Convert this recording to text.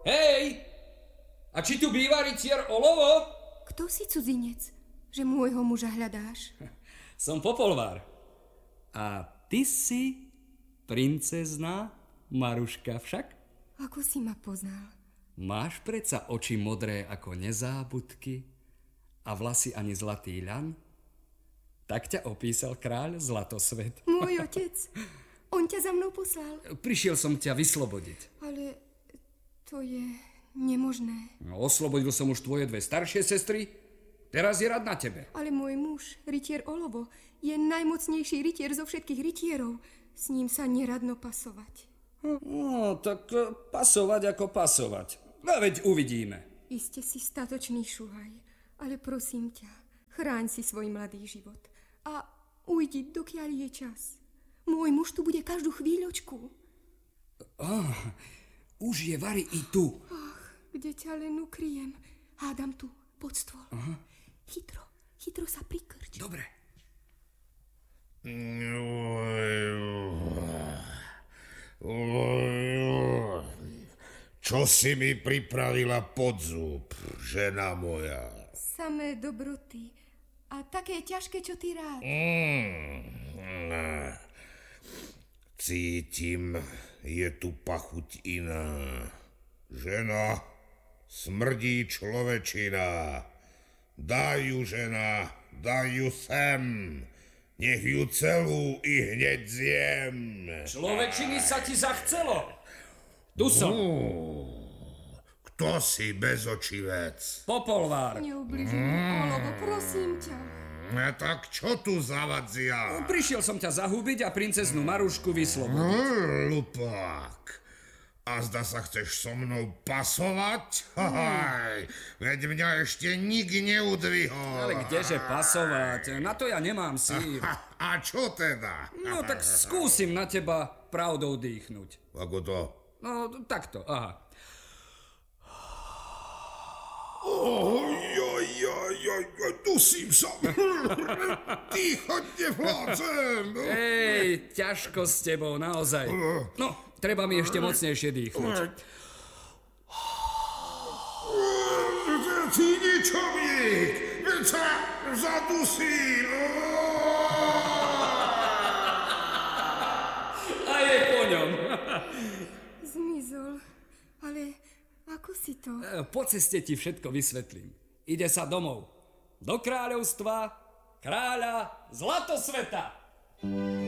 Hej! A či tu býva rytier Olovo? Kto si cudzinec, že môjho muža hľadáš? Som Popolvár. A ty si princezná Maruška však? Ako si ma poznal? Máš predsa oči modré ako nezábudky a vlasy ani zlatý ľan? Tak ťa opísal kráľ Zlatosvet. Môj otec, on ťa za mnou poslal. Prišiel som ťa vyslobodiť. Ale to je nemožné. No, oslobodil som už tvoje dve staršie sestry, teraz je rád na tebe. Ale môj muž, rytier Olovo, je najmocnejší rytier zo všetkých rytierov. S ním sa neradno pasovať. No, tak pasovať ako pasovať. No, veď uvidíme. Iste si statočný šuhaj, ale prosím ťa, chráň si svoj mladý život a ujdi, dokiaľ je čas. Môj muž tu bude každú chvíľočku. Už je Vary i tu. Ach, kde ťa len ukryjem. Hádam tu, pod stôl. Chytro sa prikrč. Dobre. Čo si mi pripravila pod zub, žena moja? Samé dobroty a také ťažké, čo ty rád. Cítim, je tu pachuť iná. Žena, smrdí človečina. Daj ju, žena, daj ju sem. Nech ju celú i hneď zjem. Človečiny sa ti zachcelo. Tu som. Kto si bezočivec? Popolvár. Neubližuj mi, Olovo, prosím ťa. Tak čo tu zavadzia? Prišiel som ťa zahubiť a princeznú Marušku vyslobodiť. Lupák. A zda sa chceš so mnou pasovať? Veď mňa ešte nik neudvihol. Ale kdeže pasovať? Na to ja nemám síl. A čo teda? No tak skúsim na teba pravdou dýchnuť. Ako to? No takto, aha. Dusím sa. Dýchať nevládzem. Ej, ťažko s tebou, naozaj. No, treba mi ešte mocnejšie dýchnuť. Ty ničomník, veď sa zadusím. A je po ňom. Zmizol, ale ako si to? Po ceste ti všetko vysvetlím. Ide sa domov. Do kráľovstva kráľa Zlatosveta.